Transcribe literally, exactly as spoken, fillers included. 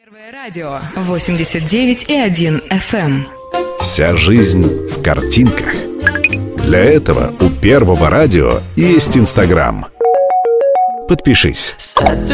Первое радио восемьдесят девять и один эф эм. Вся жизнь в картинках. Для этого у Первого радио есть Инстаграм. Подпишись.